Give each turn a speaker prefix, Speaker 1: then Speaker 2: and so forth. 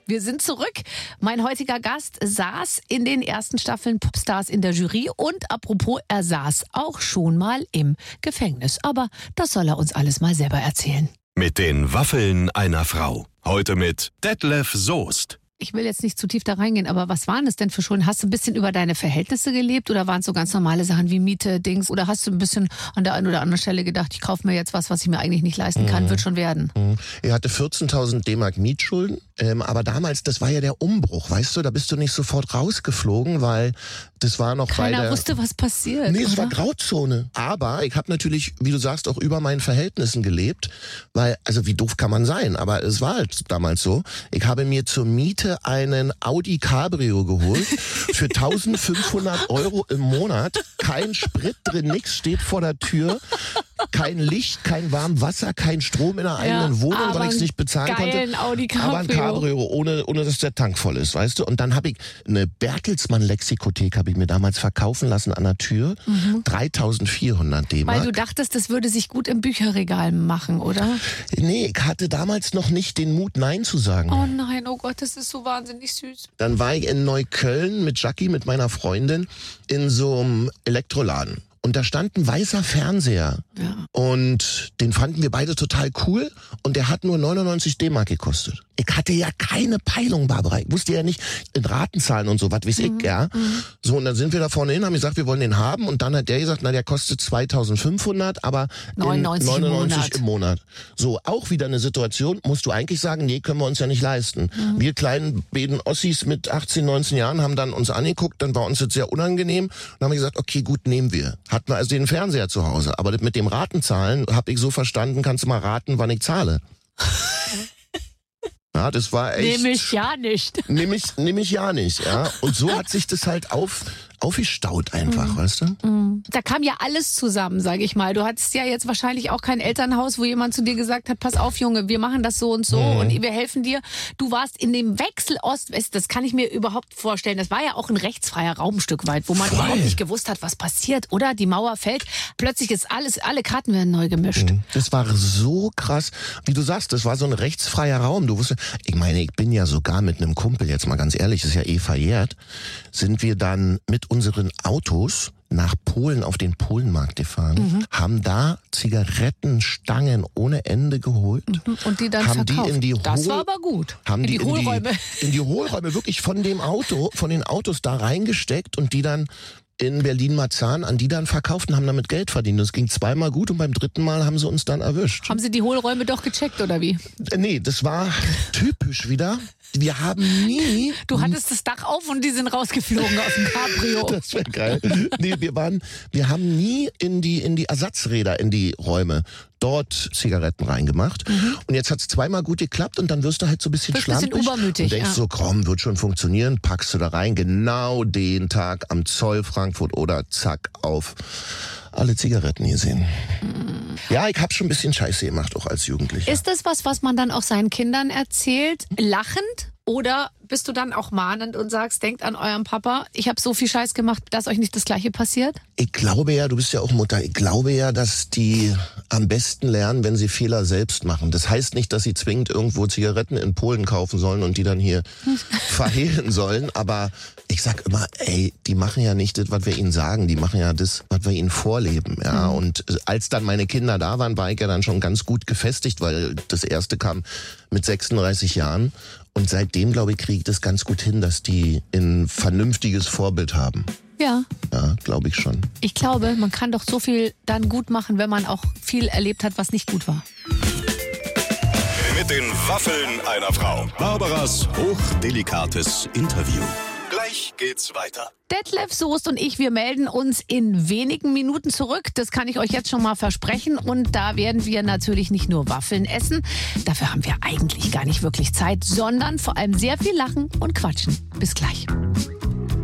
Speaker 1: Wir sind zurück. Mein heutiger Gast saß in den ersten Staffeln Popstars in der Jury und apropos, er saß auch schon mal im Gefängnis. Aber das soll er uns alles mal selber erzählen.
Speaker 2: Mit den Waffeln einer Frau. Heute mit Detlef Soest.
Speaker 1: Ich will jetzt nicht zu tief da reingehen, aber was waren es denn für Schulden? Hast du ein bisschen über deine Verhältnisse gelebt oder waren es so ganz normale Sachen wie Miete, Dings? Oder hast du ein bisschen an der einen oder anderen Stelle gedacht, ich kaufe mir jetzt was ich mir eigentlich nicht leisten kann, wird schon werden?
Speaker 3: Er hatte 14.000 D-Mark Mietschulden, aber damals, das war ja der Umbruch, weißt du, da bist du nicht sofort rausgeflogen, weil das war noch
Speaker 1: Keiner wusste, was passiert.
Speaker 3: Nee, es war Grauzone. Aber ich habe natürlich, wie du sagst, auch über meinen Verhältnissen gelebt, weil, also wie doof kann man sein, aber es war halt damals so. Ich habe mir zur Miete einen Audi Cabrio geholt für 1.500 € im Monat. Kein Sprit drin, nix steht vor der Tür. Kein Licht, kein warmes Wasser, kein Strom in der eigenen Wohnung, weil ich es nicht bezahlen konnte.
Speaker 1: Audi Cabrio.
Speaker 3: Aber ein Cabrio, ohne dass der Tank voll ist, weißt du. Und dann habe ich eine Bertelsmann-Lexikothek habe ich mir damals verkaufen lassen an der Tür. 3.400 D-Mark.
Speaker 1: Weil du dachtest, das würde sich gut im Bücherregal machen, oder?
Speaker 3: Nee, ich hatte damals noch nicht den Mut, Nein zu sagen.
Speaker 1: Oh nein, oh Gott, das ist so wahnsinnig süß.
Speaker 3: Dann war ich in Neukölln mit Jackie, mit meiner Freundin, in so einem Elektroladen. Und da stand ein weißer Fernseher. Ja. Und den fanden wir beide total cool. Und der hat nur 99 D-Mark gekostet. Ich hatte ja keine Peilung, Barbara. Ich wusste ja nicht in Ratenzahlen und so, was weiß ich, ja. So, und dann sind wir da vorne hin, haben gesagt, wir wollen den haben. Und dann hat der gesagt, na, der kostet 2.500, aber 99 im Monat. So, auch wieder eine Situation, musst du eigentlich sagen, nee, können wir uns ja nicht leisten. Wir kleinen beiden Ossis mit 18, 19 Jahren haben dann uns angeguckt, dann war uns das sehr unangenehm. Und dann haben wir gesagt, okay, gut, nehmen wir. Hatten wir also den Fernseher zu Hause. Aber das mit dem Ratenzahlen habe ich so verstanden, kannst du mal raten, wann ich zahle. Ja, das war echt...
Speaker 1: Nehm ich ja nicht.
Speaker 3: Nehm ich ja nicht, ja. Und so hat sich das halt aufgestaut einfach, weißt du?
Speaker 1: Da kam ja alles zusammen, sage ich mal. Du hattest ja jetzt wahrscheinlich auch kein Elternhaus, wo jemand zu dir gesagt hat, pass auf, Junge, wir machen das so und so und wir helfen dir. Du warst in dem Wechsel Ost-West, das kann ich mir überhaupt vorstellen. Das war ja auch ein rechtsfreier Raum ein Stück weit, wo man überhaupt nicht gewusst hat, was passiert, oder? Die Mauer fällt, plötzlich ist alle Karten werden neu gemischt.
Speaker 3: Das war so krass. Wie du sagst, das war so ein rechtsfreier Raum. Du wusstest, ich meine, ich bin ja sogar mit einem Kumpel, jetzt mal ganz ehrlich, ist ja verjährt, sind wir dann mit unseren Autos nach Polen auf den Polenmarkt gefahren, haben da Zigarettenstangen ohne Ende geholt.
Speaker 1: Und die dann
Speaker 3: haben
Speaker 1: verkauft.
Speaker 3: Das
Speaker 1: war aber gut.
Speaker 3: Haben
Speaker 1: in die Hohlräume.
Speaker 3: In die Hohlräume wirklich von den Autos da reingesteckt und die dann in Berlin-Marzahn an die dann verkauft und haben damit Geld verdient. Das ging zweimal gut und beim dritten Mal haben sie uns dann erwischt.
Speaker 1: Haben sie die Hohlräume doch gecheckt, oder wie?
Speaker 3: Nee, das war typisch wieder. Wir haben nie...
Speaker 1: Du hattest das Dach auf und die sind rausgeflogen aus dem Cabrio.
Speaker 3: Das wäre geil. Nee, wir haben nie in die Ersatzräder, in die Räume dort Zigaretten reingemacht. Und jetzt hat es zweimal gut geklappt und dann wirst du halt so ein bisschen schlampig.
Speaker 1: Ein bisschen übermütig.
Speaker 3: Und denkst so, komm, wird schon funktionieren, packst du da rein, genau den Tag am Zoll Frankfurt oder zack, auf alle Zigaretten gesehen. Ja, ich habe schon ein bisschen Scheiße gemacht, auch als Jugendlicher.
Speaker 1: Ist das was man dann auch seinen Kindern erzählt, lachend? Oder bist du dann auch mahnend und sagst, denkt an euren Papa, ich habe so viel Scheiß gemacht, dass euch nicht das Gleiche passiert?
Speaker 3: Ich glaube ja, du bist ja auch Mutter, ich glaube ja, dass die am besten lernen, wenn sie Fehler selbst machen. Das heißt nicht, dass sie zwingend irgendwo Zigaretten in Polen kaufen sollen und die dann hier verhehlen sollen, aber ich sag immer, ey, die machen ja nicht das, was wir ihnen sagen, die machen ja das, was wir ihnen vorleben. Ja. Und als dann meine Kinder da waren, war ich ja dann schon ganz gut gefestigt, weil das erste kam mit 36 Jahren. Und seitdem, glaube ich, kriege ich das ganz gut hin, dass die ein vernünftiges Vorbild haben.
Speaker 1: Ja.
Speaker 3: Ja, glaube ich schon.
Speaker 1: Ich glaube, man kann doch so viel dann gut machen, wenn man auch viel erlebt hat, was nicht gut war.
Speaker 2: Mit den Waffeln einer Frau. Barbaras hochdelikates Interview. Gleich geht's weiter.
Speaker 1: Detlef Soest und ich, wir melden uns in wenigen Minuten zurück. Das kann ich euch jetzt schon mal versprechen. Und da werden wir natürlich nicht nur Waffeln essen. Dafür haben wir eigentlich gar nicht wirklich Zeit, sondern vor allem sehr viel lachen und quatschen. Bis gleich.